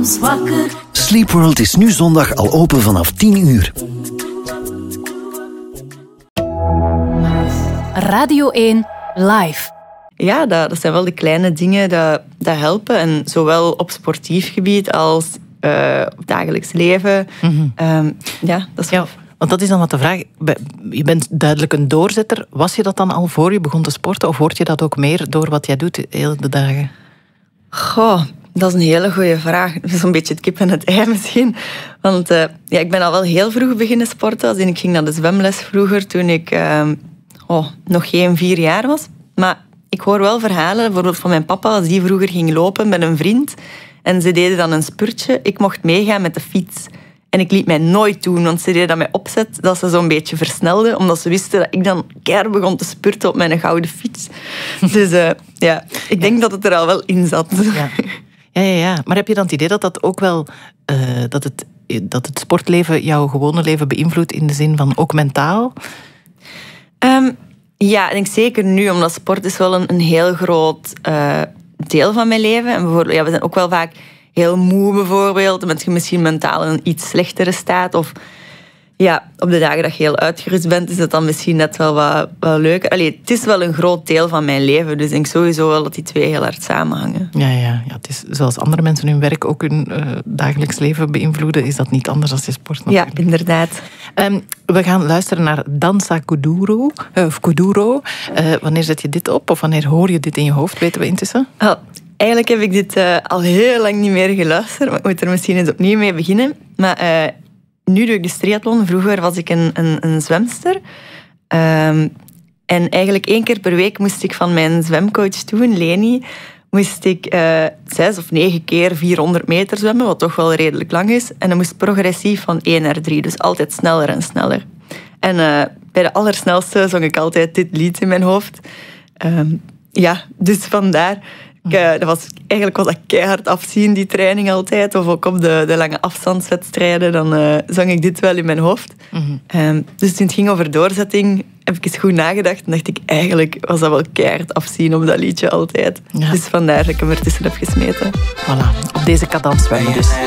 ons wakker. Sleepworld is nu zondag al open vanaf 10 uur. Radio 1 Live. Ja, dat zijn wel de kleine dingen dat helpen. En zowel op sportief gebied als op dagelijks leven. Ja, dat is wel... Want dat is dan wat de vraag. Je bent duidelijk een doorzetter. Was je dat dan al voor je begon te sporten? Of hoort je dat ook meer door wat jij doet de hele dagen? Goh, dat is een hele goede vraag. Dat is een beetje het kip en het ei misschien. Want ik ben al wel heel vroeg beginnen sporten. Ik ging naar de zwemles vroeger toen ik nog geen 4 jaar was. Maar ik hoor wel verhalen, bijvoorbeeld van mijn papa, als die vroeger ging lopen met een vriend en ze deden dan een spurtje. Ik mocht meegaan met de fiets. En ik liet mij nooit doen, want ze deden dat mij opzet dat ze zo'n beetje versnelden, omdat ze wisten dat ik dan keihard begon te spurten op mijn gouden fiets. Dus ik denk dat het er al wel in zat. Ja. Maar heb je dan het idee dat dat ook wel... dat het sportleven jouw gewone leven beïnvloedt in de zin van ook mentaal? Ja, ik denk zeker nu, omdat sport is wel een heel groot deel van mijn leven. En bijvoorbeeld, we zijn ook wel vaak heel moe bijvoorbeeld, met je misschien mentaal in een iets slechtere staat. Of op de dagen dat je heel uitgerust bent, is dat dan misschien net wel wat leuker. Het is wel een groot deel van mijn leven, dus ik denk sowieso wel dat die twee heel hard samenhangen. Ja, het is zoals andere mensen hun werk ook hun dagelijks leven beïnvloeden, is dat niet anders als je sport natuurlijk. Ja, inderdaad. We gaan luisteren naar Danza Kuduro. Wanneer zet je dit op? Of wanneer hoor je dit in je hoofd? Weten we intussen? Eigenlijk heb ik dit al heel lang niet meer geluisterd, maar ik moet er misschien eens opnieuw mee beginnen. Maar nu doe ik dus triathlon. Vroeger was ik een zwemster. En eigenlijk 1 keer per week moest ik van mijn zwemcoach toen, Leni, 6 of 9 keer 400 meter zwemmen, wat toch wel redelijk lang is. En dat moest progressief van 1 naar 3, dus altijd sneller en sneller. En bij de allersnelste zong ik altijd dit lied in mijn hoofd. Dus vandaar... Eigenlijk was dat keihard afzien, die training altijd. Of ook op de lange afstandswedstrijden, dan zong ik dit wel in mijn hoofd. Dus toen het ging over doorzetting, heb ik eens goed nagedacht. En dacht ik, eigenlijk was dat wel keihard afzien op dat liedje altijd. Ja. Dus vandaar dat ik hem ertussen heb gesmeten. Voilà, op deze cadans zwemmen dus.